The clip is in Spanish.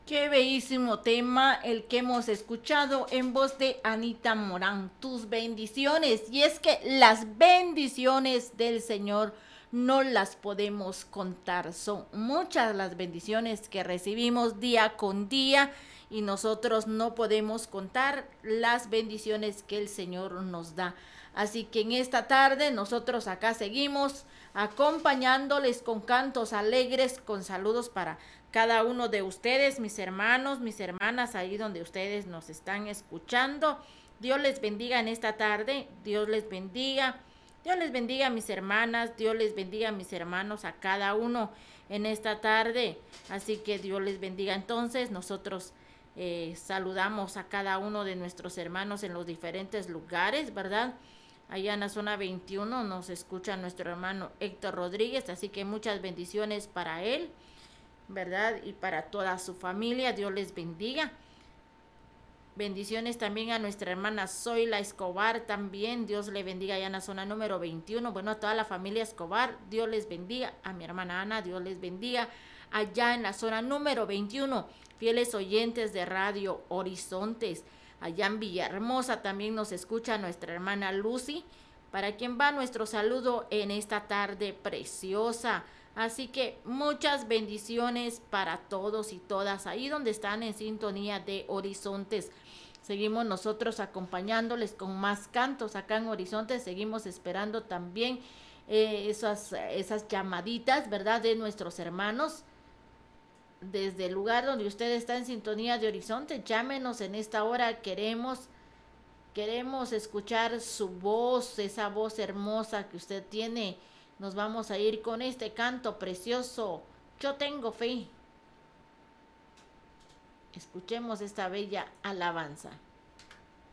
Qué bellísimo tema el que hemos escuchado en voz de Anita Morán. Tus bendiciones. Y es que las bendiciones del Señor no las podemos contar. Son muchas las bendiciones que recibimos día con día y nosotros no podemos contar las bendiciones que el Señor nos da. Así que en esta tarde nosotros acá seguimos acompañándoles con cantos alegres, con saludos para cada uno de ustedes, mis hermanos, mis hermanas, ahí donde ustedes nos están escuchando. Dios les bendiga en esta tarde, Dios les bendiga. Dios les bendiga a mis hermanas, Dios les bendiga a mis hermanos, a cada uno en esta tarde. Así que Dios les bendiga. Entonces nosotros saludamos a cada uno de nuestros hermanos en los diferentes lugares, ¿verdad? Allá en la zona 21 nos escucha nuestro hermano Héctor Rodríguez, así que muchas bendiciones para él, ¿verdad? Y para toda su familia, Dios les bendiga. Bendiciones también a nuestra hermana Zoila Escobar también, Dios le bendiga allá en la zona número 21. Bueno, a toda la familia Escobar, Dios les bendiga. A mi hermana Ana, Dios les bendiga. Allá en la zona número 21, fieles oyentes de Radio Horizontes. Allá en Villahermosa también nos escucha nuestra hermana Lucy, para quien va nuestro saludo en esta tarde preciosa. Así que muchas bendiciones para todos y todas ahí donde están en sintonía de Horizontes. Seguimos nosotros acompañándoles con más cantos acá en Horizontes. Seguimos esperando también esas llamaditas, ¿verdad? De nuestros hermanos. Desde el lugar donde usted está en sintonía de Horizonte, llámenos en esta hora. Queremos escuchar su voz, esa voz hermosa que usted tiene. Nos vamos a ir con este canto precioso. Yo tengo fe. Escuchemos esta bella alabanza.